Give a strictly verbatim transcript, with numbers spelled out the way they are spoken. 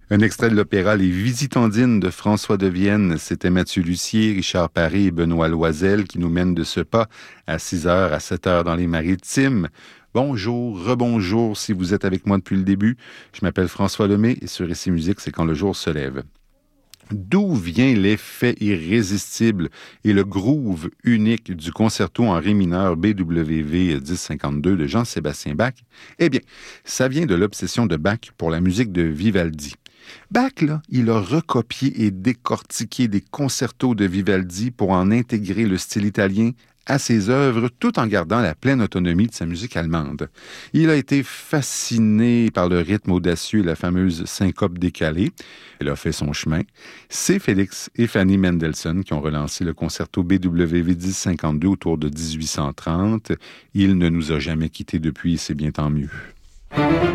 Un extrait de l'opéra Les Visitandines de François de Vienne. C'était Mathieu Lussier, Richard Paré et Benoît Loisel qui nous mènent de ce pas à six heures à sept heures dans les Maritimes. Bonjour, rebonjour si vous êtes avec moi depuis le début. Je m'appelle François Lemay et sur Ici Musique, c'est quand le jour se lève. D'où vient l'effet irrésistible et le groove unique du concerto en ré mineur B W V dix cinquante-deux de Jean-Sébastien Bach? Eh bien, ça vient de l'obsession de Bach pour la musique de Vivaldi. Bach, là, il a recopié et décortiqué des concertos de Vivaldi pour en intégrer le style italien à ses œuvres, tout en gardant la pleine autonomie de sa musique allemande. Il a été fasciné par le rythme audacieux et la fameuse syncope décalée. Elle a fait son chemin. C'est Félix et Fanny Mendelssohn qui ont relancé le concerto B W V dix cinquante-deux autour de dix-huit cent trente. Il ne nous a jamais quittés depuis, c'est bien tant mieux.